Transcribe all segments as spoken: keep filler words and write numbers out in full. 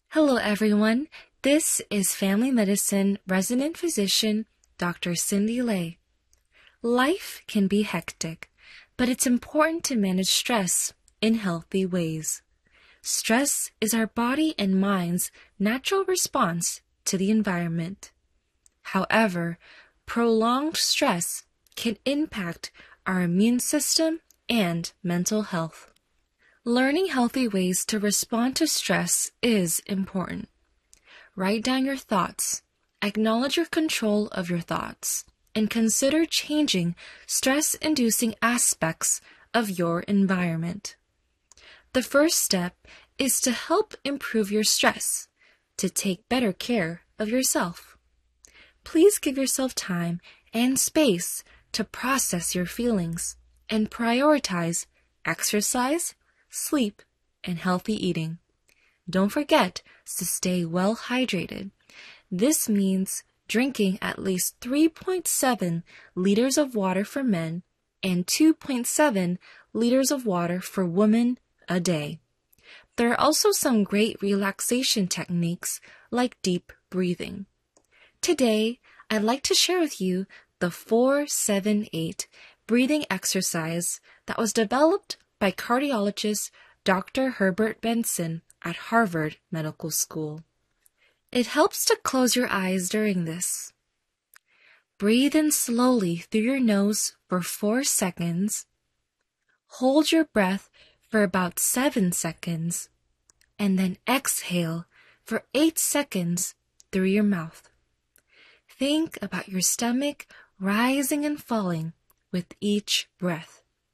Hello, everyone. This is Family Medicine Resident Physician Doctor Cindy Lay. Life can be hectic, but it's important to manage stress in healthy ways. Stress is our body and mind's natural response to the environment. However, prolonged stress can impact our immune system and mental health. Learning healthy ways to respond to stress is important. Write down your thoughts, acknowledge your control of your thoughts, and consider changing stress-inducing aspects of your environment. The first step is to help improve your stress, to take better care of yourself. Please give yourself time and space to process your feelings and prioritize exercise, sleep, and healthy eating. Don't forget to stay well hydrated. This means drinking at least three point seven liters of water for men and two point seven liters of water for women a day. There are also some great relaxation techniques like deep breathing. Today, I'd like to share with you the four seven eight breathing exercise that was developed by cardiologist Doctor Herbert Benson at Harvard Medical School. It helps to close your eyes during this. Breathe in slowly through your nose for four seconds. Hold your breath for about seven seconds, and then exhale for eight seconds through your mouth. Think about your stomach rising and falling with each breath.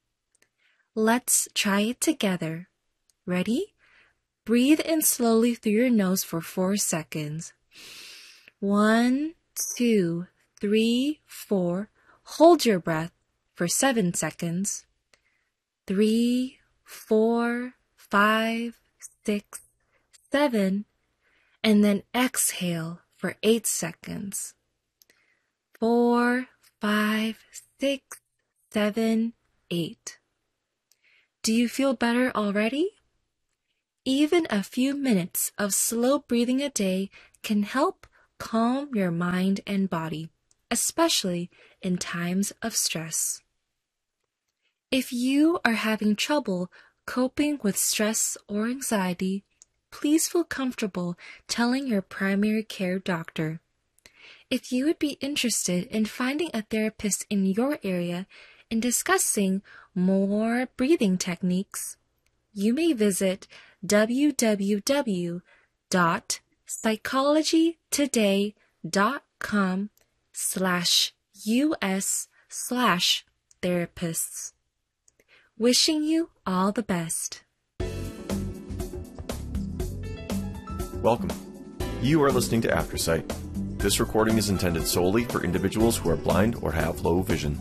Let's try it together. Ready? Breathe in slowly through your nose for four seconds. One, two, three, four. Hold your breath for seven seconds. Three, four, five, six, seven. And then exhale for eight seconds. Four, five, six, seven, eight. Do you feel better already? Even a few minutes of slow breathing a day can help calm your mind and body, especially in times of stress. If you are having trouble coping with stress or anxiety, please feel comfortable telling your primary care doctor. If you would be interested in finding a therapist in your area and discussing more breathing techniques, you may visit w w w dot psychology today dot com slash us slash therapists. Wishing you all the best. Welcome. You are listening to AfterSight. This recording is intended solely for individuals who are blind or have low vision.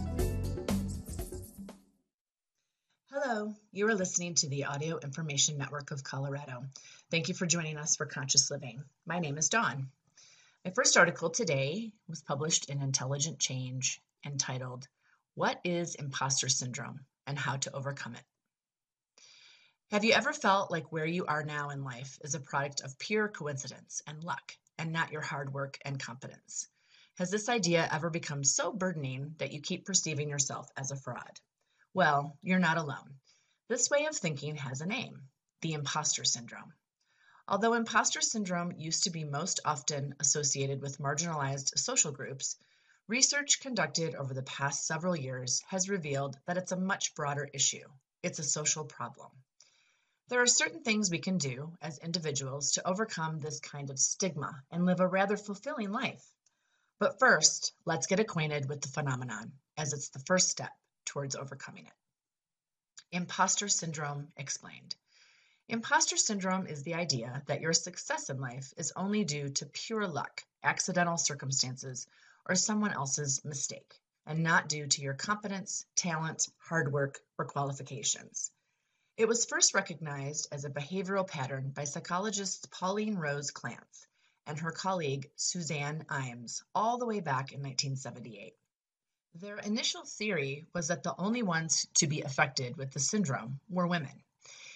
Hello, you are listening to the Audio Information Network of Colorado. Thank you for joining us for Conscious Living. My name is Dawn. My first article today was published in Intelligent Change entitled, What is Imposter Syndrome and How to Overcome It? Have you ever felt like where you are now in life is a product of pure coincidence and luck and not your hard work and competence? Has this idea ever become so burdening that you keep perceiving yourself as a fraud? Well, you're not alone. This way of thinking has a name, the imposter syndrome. Although imposter syndrome used to be most often associated with marginalized social groups, research conducted over the past several years has revealed that it's a much broader issue. It's a social problem. There are certain things we can do as individuals to overcome this kind of stigma and live a rather fulfilling life. But first, let's get acquainted with the phenomenon, as it's the first step towards overcoming it. Imposter syndrome explained. Imposter syndrome is the idea that your success in life is only due to pure luck, accidental circumstances, or someone else's mistake, and not due to your competence, talent, hard work, or qualifications. It was first recognized as a behavioral pattern by psychologists Pauline Rose Clance and her colleague Suzanne Imes all the way back in nineteen seventy-eight. Their initial theory was that the only ones to be affected with the syndrome were women.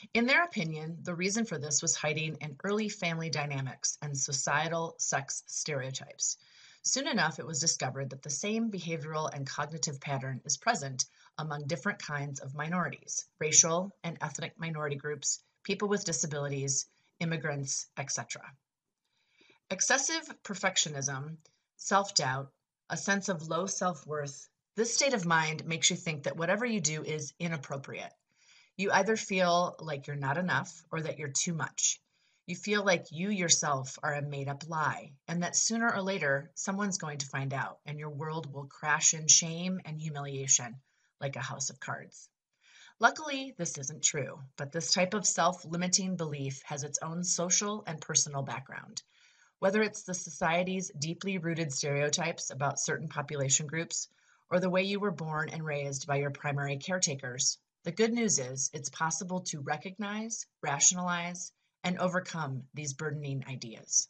In their opinion, the reason for this was hiding in early family dynamics and societal sex stereotypes. Soon enough, it was discovered that the same behavioral and cognitive pattern is present among different kinds of minorities, racial and ethnic minority groups, people with disabilities, immigrants, et cetera. Excessive perfectionism, self-doubt, a sense of low self-worth, this state of mind makes you think that whatever you do is inappropriate. You either feel like you're not enough or that you're too much. You feel like you yourself are a made-up lie, and that sooner or later, someone's going to find out, and your world will crash in shame and humiliation, like a house of cards. Luckily, this isn't true, but this type of self-limiting belief has its own social and personal background. Whether it's the society's deeply rooted stereotypes about certain population groups, or the way you were born and raised by your primary caretakers, the good news is it's possible to recognize, rationalize, and overcome these burdening ideas.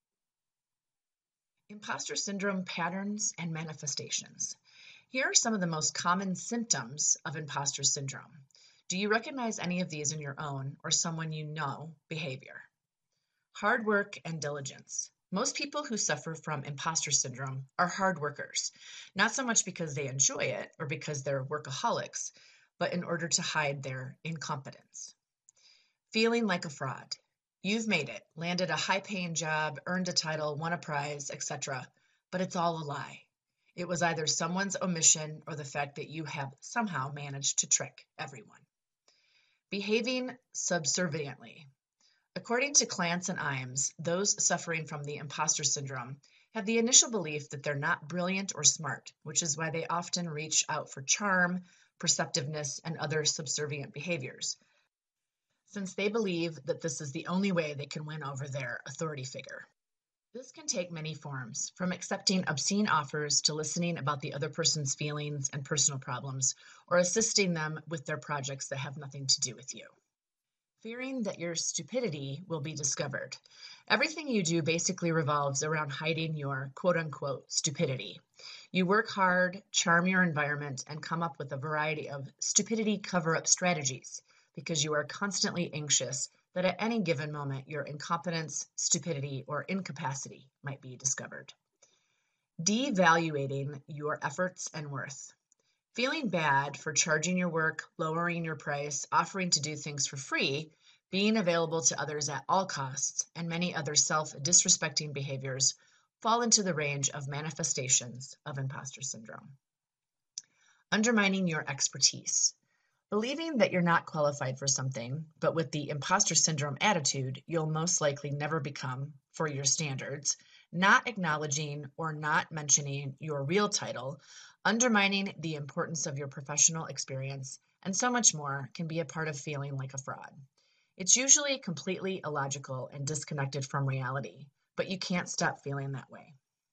Imposter syndrome patterns and manifestations. Here are some of the most common symptoms of imposter syndrome. Do you recognize any of these in your own or someone you know behavior? Hard work and diligence. Most people who suffer from imposter syndrome are hard workers, not so much because they enjoy it or because they're workaholics, but in order to hide their incompetence. Feeling like a fraud. You've made it, landed a high-paying job, earned a title, won a prize, et cetera, but it's all a lie. It was either someone's omission or the fact that you have somehow managed to trick everyone. Behaving subserviently. According to Clance and Imes, those suffering from the imposter syndrome have the initial belief that they're not brilliant or smart, which is why they often reach out for charm, perceptiveness, and other subservient behaviors, since they believe that this is the only way they can win over their authority figure. This can take many forms, from accepting obscene offers to listening about the other person's feelings and personal problems, or assisting them with their projects that have nothing to do with you. Fearing that your stupidity will be discovered. Everything you do basically revolves around hiding your quote-unquote stupidity. You work hard, charm your environment, and come up with a variety of stupidity cover-up strategies because you are constantly anxious that at any given moment your incompetence, stupidity, or incapacity might be discovered. Devaluating your efforts and worth. Feeling bad for charging your work, lowering your price, offering to do things for free, being available to others at all costs, and many other self-disrespecting behaviors fall into the range of manifestations of imposter syndrome. Undermining your expertise. Believing that you're not qualified for something, but with the imposter syndrome attitude, you'll most likely never become, for your standards, not acknowledging or not mentioning your real title, undermining the importance of your professional experience, and so much more can be a part of feeling like a fraud. It's usually completely illogical and disconnected from reality, but you can't stop feeling that way.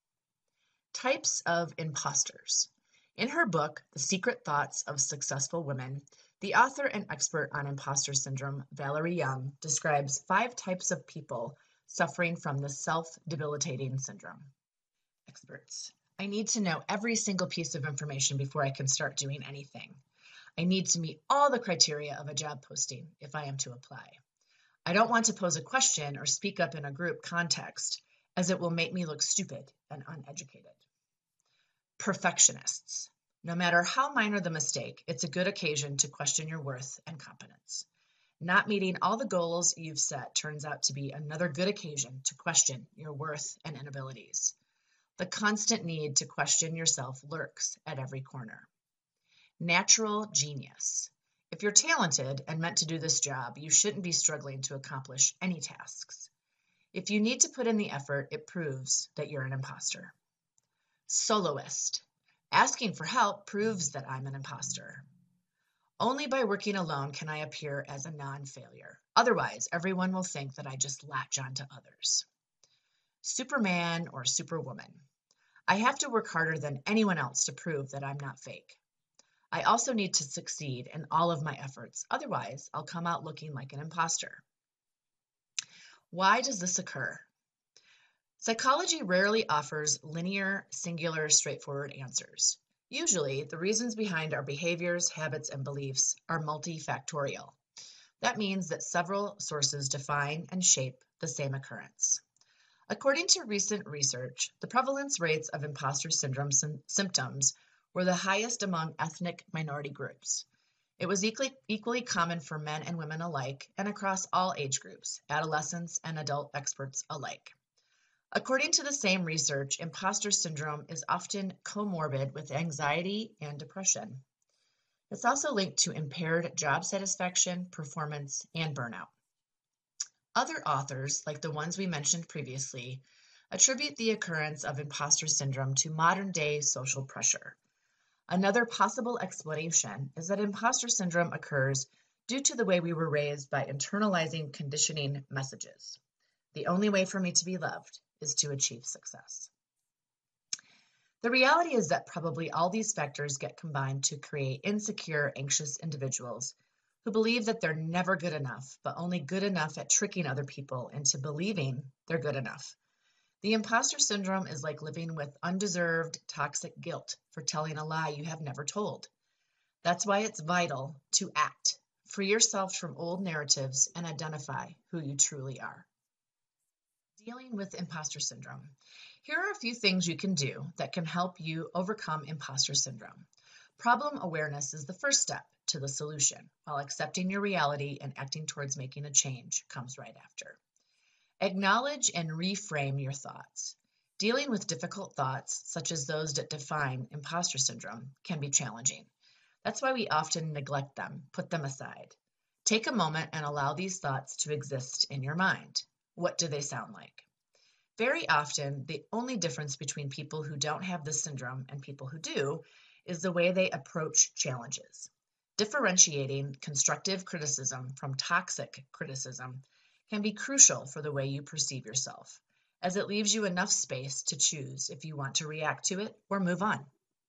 Types of imposters. In her book, The Secret Thoughts of Successful Women, the author and expert on imposter syndrome, Valerie Young, describes five types of people suffering from the self-debilitating syndrome. Experts. I need to know every single piece of information before I can start doing anything. I need to meet all the criteria of a job posting if I am to apply. I don't want to pose a question or speak up in a group context, as it will make me look stupid and uneducated. Perfectionists. No matter how minor the mistake, it's a good occasion to question your worth and competence. Not meeting all the goals you've set turns out to be another good occasion to question your worth and inabilities. The constant need to question yourself lurks at every corner. Natural genius. If you're talented and meant to do this job, you shouldn't be struggling to accomplish any tasks. If you need to put in the effort, it proves that you're an imposter. Soloist. Asking for help proves that I'm an imposter. Only by working alone can I appear as a non-failure. Otherwise, everyone will think that I just latch onto others. Superman or Superwoman. I have to work harder than anyone else to prove that I'm not fake. I also need to succeed in all of my efforts. Otherwise, I'll come out looking like an imposter. Why does this occur? Psychology rarely offers linear, singular, straightforward answers. Usually, the reasons behind our behaviors, habits, and beliefs are multifactorial. That means that several sources define and shape the same occurrence. According to recent research, the prevalence rates of imposter syndrome symptoms were the highest among ethnic minority groups. It was equally, equally common for men and women alike and across all age groups, adolescents and adult experts alike. According to the same research, imposter syndrome is often comorbid with anxiety and depression. It's also linked to impaired job satisfaction, performance, and burnout. Other authors, like the ones we mentioned previously, attribute the occurrence of imposter syndrome to modern-day social pressure. Another possible explanation is that imposter syndrome occurs due to the way we were raised by internalizing conditioning messages. The only way for me to be loved is to achieve success. The reality is that probably all these factors get combined to create insecure, anxious individuals who believe that they're never good enough, but only good enough at tricking other people into believing they're good enough. The imposter syndrome is like living with undeserved toxic guilt for telling a lie you have never told. That's why it's vital to act. Free yourself from old narratives and identify who you truly are. Dealing with imposter syndrome. Here are a few things you can do that can help you overcome imposter syndrome. Problem awareness is the first step to the solution, while accepting your reality and acting towards making a change comes right after. Acknowledge and reframe your thoughts. Dealing with difficult thoughts, such as those that define imposter syndrome, can be challenging. That's why we often neglect them, put them aside. Take a moment and allow these thoughts to exist in your mind. What do they sound like? Very often, the only difference between people who don't have this syndrome and people who do is the way they approach challenges. Differentiating constructive criticism from toxic criticism can be crucial for the way you perceive yourself, as it leaves you enough space to choose if you want to react to it or move on.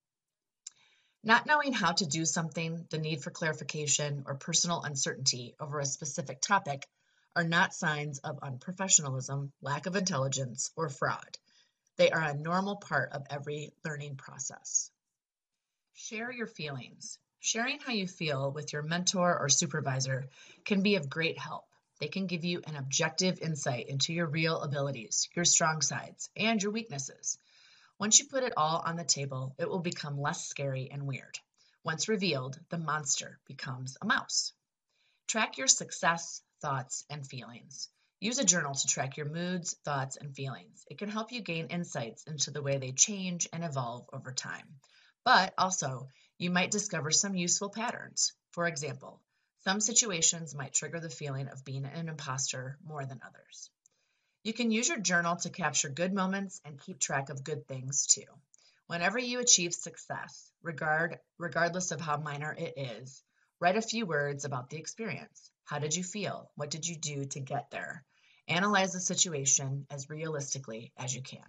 Not knowing how to do something, the need for clarification, or personal uncertainty over a specific topic are not signs of unprofessionalism, lack of intelligence, or fraud. They are a normal part of every learning process. Share your feelings. Sharing how you feel with your mentor or supervisor can be of great help. They can give you an objective insight into your real abilities, your strong sides, and your weaknesses. Once you put it all on the table, it will become less scary and weird. Once revealed, the monster becomes a mouse. Track your success, thoughts, and feelings. Use a journal to track your moods, thoughts, and feelings. It can help you gain insights into the way they change and evolve over time. But also, you might discover some useful patterns. For example, some situations might trigger the feeling of being an imposter more than others. You can use your journal to capture good moments and keep track of good things too. Whenever you achieve success, regard, regardless of how minor it is, write a few words about the experience. How did you feel? What did you do to get there? Analyze the situation as realistically as you can.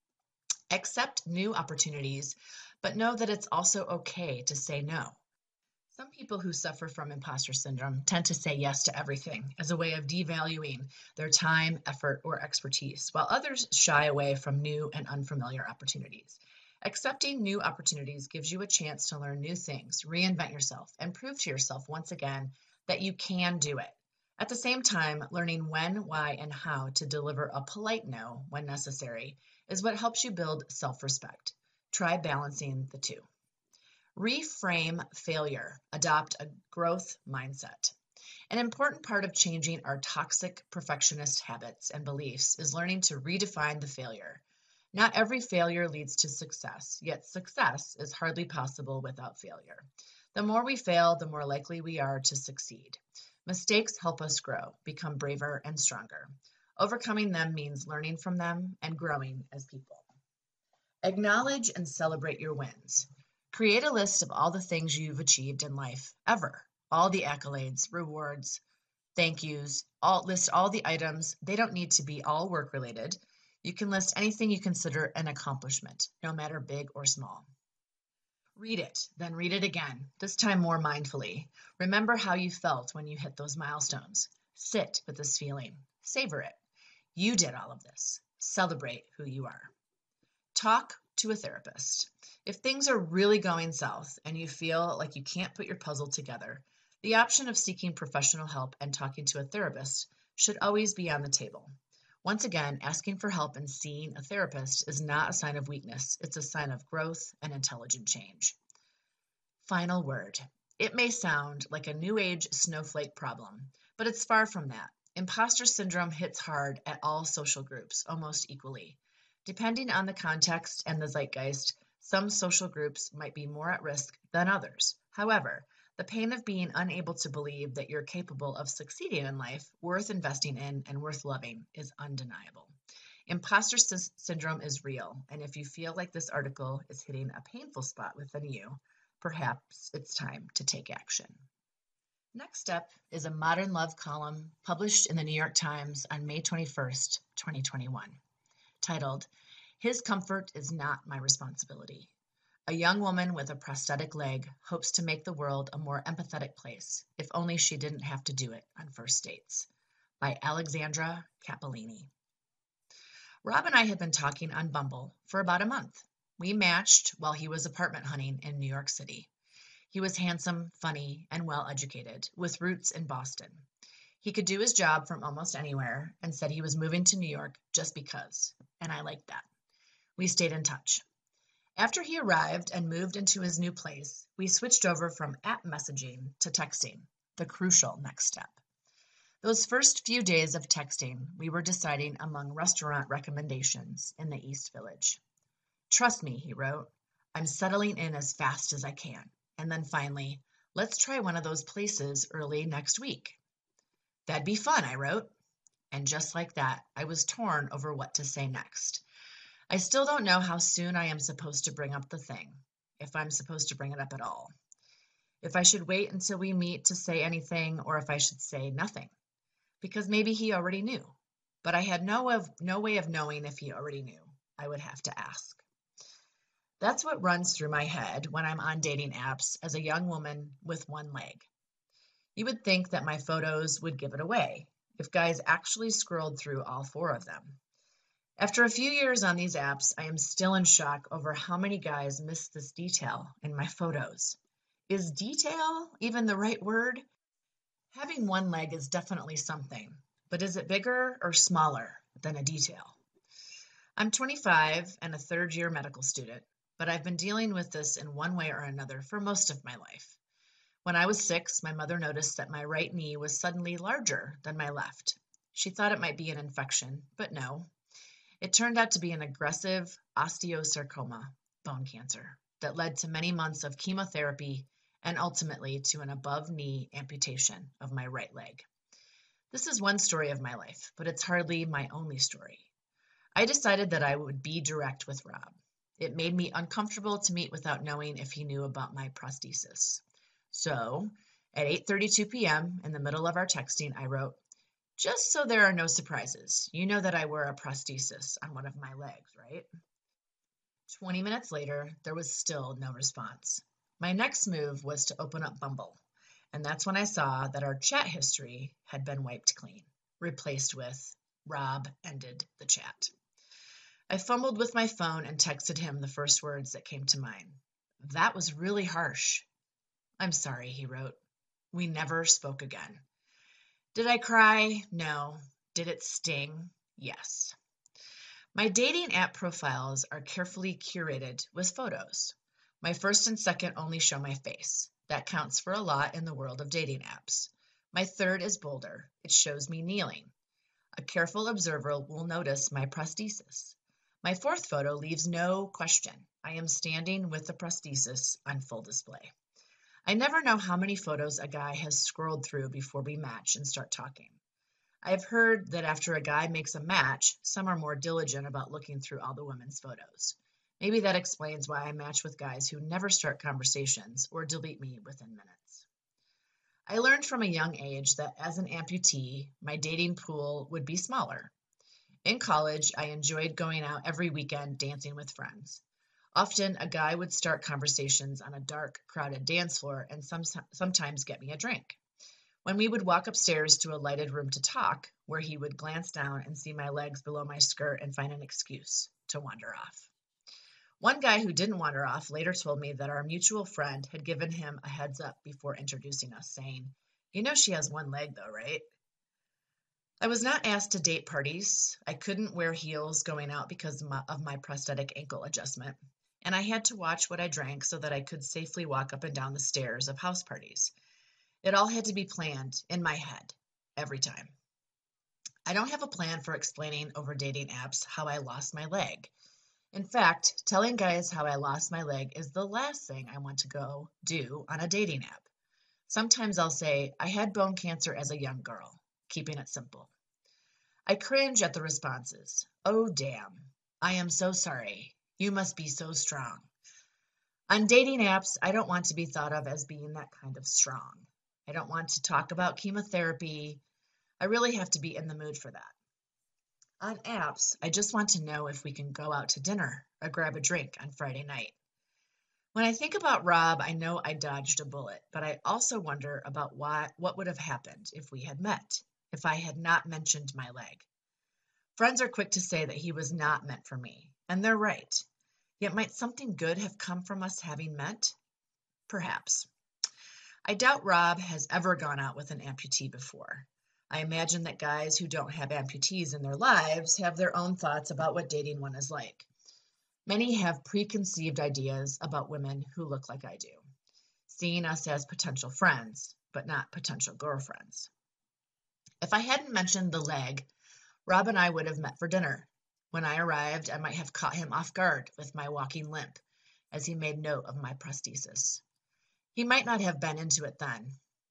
Accept new opportunities, but know that it's also okay to say no. Some people who suffer from imposter syndrome tend to say yes to everything as a way of devaluing their time, effort, or expertise, while others shy away from new and unfamiliar opportunities. Accepting new opportunities gives you a chance to learn new things, reinvent yourself, and prove to yourself once again that you can do it. At the same time, learning when, why, and how to deliver a polite no when necessary is what helps you build self-respect. Try balancing the two. Reframe failure. Adopt a growth mindset. An important part of changing our toxic perfectionist habits and beliefs is learning to redefine the failure. Not every failure leads to success, yet success is hardly possible without failure. The more we fail, the more likely we are to succeed. Mistakes help us grow, become braver and stronger. Overcoming them means learning from them and growing as people. Acknowledge and celebrate your wins. Create a list of all the things you've achieved in life, ever. All the accolades, rewards, thank yous, all, list all the items. They don't need to be all work-related. You can list anything you consider an accomplishment, no matter big or small. Read it, then read it again, this time more mindfully. Remember how you felt when you hit those milestones. Sit with this feeling. Savor it. You did all of this. Celebrate who you are. Talk to a therapist. If things are really going south and you feel like you can't put your puzzle together, The option of seeking professional help and talking to a therapist should always be on the table. Once again, asking for help and seeing a therapist is not a sign of weakness. It's a sign of growth and intelligent change. Final word. It may sound like a new age snowflake problem, but it's far from that. Imposter syndrome hits hard at all social groups, almost equally. Depending on the context and the zeitgeist, some social groups might be more at risk than others. However, the pain of being unable to believe that you're capable of succeeding in life, worth investing in, and worth loving is undeniable. Imposter sy- syndrome is real, and if you feel like this article is hitting a painful spot within you, perhaps it's time to take action. Next up is a Modern Love column published in the New York Times on May twenty-first, twenty twenty-one, titled, "His Comfort is Not My Responsibility." A young woman with a prosthetic leg hopes to make the world a more empathetic place, if only she didn't have to do it on first dates. By Alexandra Capellini. Rob and I had been talking on Bumble for about a month. We matched while he was apartment hunting in New York City. He was handsome, funny, and well-educated, with roots in Boston. He could do his job from almost anywhere and said he was moving to New York just because, and I liked that. We stayed in touch. After he arrived and moved into his new place, we switched over from app messaging to texting, the crucial next step. Those first few days of texting, we were deciding among restaurant recommendations in the East Village. "Trust me," he wrote, "I'm settling in as fast as I can." And then finally, "Let's try one of those places early next week." "That'd be fun," I wrote. And just like that, I was torn over what to say next. I still don't know how soon I am supposed to bring up the thing, if I'm supposed to bring it up at all. If I should wait until we meet to say anything, or if I should say nothing. Because maybe he already knew, but I had no, of, no way of knowing if he already knew. I would have to ask. That's what runs through my head when I'm on dating apps as a young woman with one leg. You would think that my photos would give it away, if guys actually scrolled through all four of them. After a few years on these apps, I am still in shock over how many guys miss this detail in my photos. Is detail even the right word? Having one leg is definitely something, but is it bigger or smaller than a detail? I'm twenty-five and a third-year medical student, but I've been dealing with this in one way or another for most of my life. When I was six, my mother noticed that my right knee was suddenly larger than my left. She thought it might be an infection, but no. It turned out to be an aggressive osteosarcoma, bone cancer, that led to many months of chemotherapy and ultimately to an above-knee amputation of my right leg. This is one story of my life, but it's hardly my only story. I decided that I would be direct with Rob. It made me uncomfortable to meet without knowing if he knew about my prosthesis. So, at eight thirty-two p.m., in the middle of our texting, I wrote, "Just so there are no surprises, you know that I wear a prosthesis on one of my legs, right?" twenty minutes later, there was still no response. My next move was to open up Bumble, and that's when I saw that our chat history had been wiped clean, replaced with, "Rob ended the chat." I fumbled with my phone and texted him the first words that came to mind. "That was really harsh." "I'm sorry," he wrote. We never spoke again. Did I cry? No. Did it sting? Yes. My dating app profiles are carefully curated with photos. My first and second only show my face. That counts for a lot in the world of dating apps. My third is bolder. It shows me kneeling. A careful observer will notice my prosthesis. My fourth photo leaves no question. I am standing with the prosthesis on full display. I never know how many photos a guy has scrolled through before we match and start talking. I've heard that after a guy makes a match, some are more diligent about looking through all the women's photos. Maybe that explains why I match with guys who never start conversations or delete me within minutes. I learned from a young age that as an amputee, my dating pool would be smaller. In college, I enjoyed going out every weekend dancing with friends. Often, a guy would start conversations on a dark, crowded dance floor and some, sometimes get me a drink. When we would walk upstairs to a lighted room to talk, where he would glance down and see my legs below my skirt and find an excuse to wander off. One guy who didn't wander off later told me that our mutual friend had given him a heads up before introducing us, saying, "You know she has one leg though, right?" I was not asked to date parties. I couldn't wear heels going out because of my, of my prosthetic ankle adjustment, and I had to watch what I drank so that I could safely walk up and down the stairs of house parties. It all had to be planned in my head every time. I don't have a plan for explaining over dating apps how I lost my leg. In fact, telling guys how I lost my leg is the last thing I want to go do on a dating app. Sometimes I'll say, I had bone cancer as a young girl, keeping it simple. I cringe at the responses. Oh, damn. I am so sorry. You must be so strong. On dating apps, I don't want to be thought of as being that kind of strong. I don't want to talk about chemotherapy. I really have to be in the mood for that. On apps, I just want to know if we can go out to dinner or grab a drink on Friday night. When I think about Rob, I know I dodged a bullet, but I also wonder about why, what would have happened if we had met, if I had not mentioned my leg. Friends are quick to say that he was not meant for me, and they're right. Yet might something good have come from us having met? Perhaps. I doubt Rob has ever gone out with an amputee before. I imagine that guys who don't have amputees in their lives have their own thoughts about what dating one is like. Many have preconceived ideas about women who look like I do, seeing us as potential friends, but not potential girlfriends. If I hadn't mentioned the leg, Rob and I would have met for dinner. When I arrived, I might have caught him off guard with my walking limp, as he made note of my prosthesis. He might not have been into it then,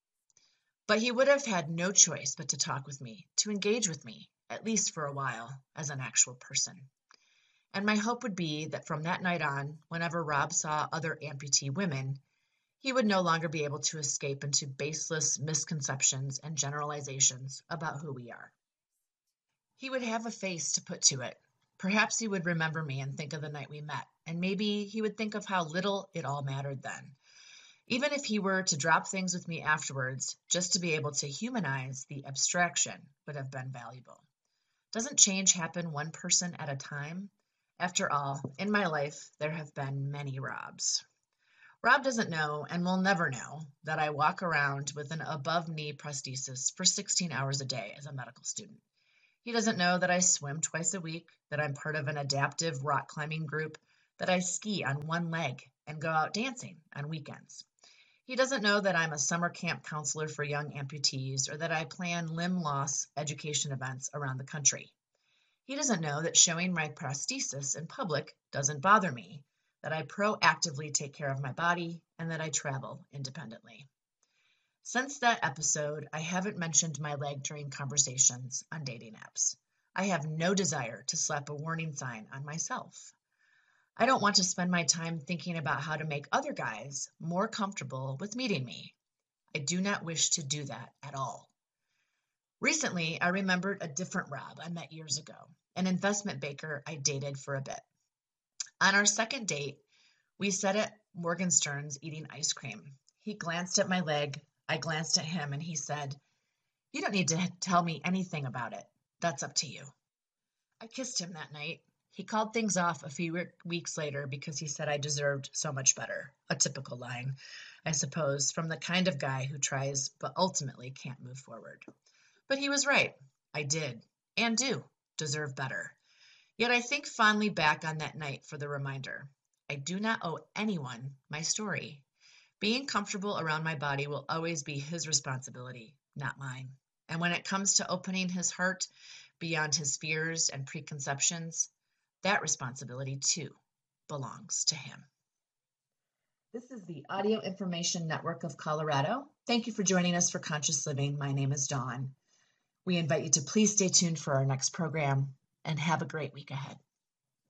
but he would have had no choice but to talk with me, to engage with me, at least for a while, as an actual person. And my hope would be that from that night on, whenever Rob saw other amputee women, he would no longer be able to escape into baseless misconceptions and generalizations about who we are. He would have a face to put to it. Perhaps he would remember me and think of the night we met, and maybe he would think of how little it all mattered then. Even if he were to drop things with me afterwards, just to be able to humanize the abstraction would have been valuable. Doesn't change happen one person at a time? After all, in my life, there have been many Robs. Rob doesn't know, and will never know, that I walk around with an above-knee prosthesis for sixteen hours a day as a medical student. He doesn't know that I swim twice a week, that I'm part of an adaptive rock climbing group, that I ski on one leg and go out dancing on weekends. He doesn't know that I'm a summer camp counselor for young amputees or that I plan limb loss education events around the country. He doesn't know that showing my prosthesis in public doesn't bother me, that I proactively take care of my body, and that I travel independently. Since that episode, I haven't mentioned my leg during conversations on dating apps. I have no desire to slap a warning sign on myself. I don't want to spend my time thinking about how to make other guys more comfortable with meeting me. I do not wish to do that at all. Recently, I remembered a different Rob I met years ago, an investment banker I dated for a bit. On our second date, we sat at Morgenstern's eating ice cream. He glanced at my leg, I glanced at him, and he said, "You don't need to tell me anything about it. That's up to you." I kissed him that night. He called things off a few weeks later because he said I deserved so much better. A typical line, I suppose, from the kind of guy who tries but ultimately can't move forward. But he was right. I did, and do, deserve better. Yet I think fondly back on that night for the reminder. I do not owe anyone my story. Being comfortable around my body will always be his responsibility, not mine. And when it comes to opening his heart beyond his fears and preconceptions, that responsibility, too, belongs to him. This is the Audio Information Network of Colorado. Thank you for joining us for Conscious Living. My name is Dawn. We invite you to please stay tuned for our next program and have a great week ahead.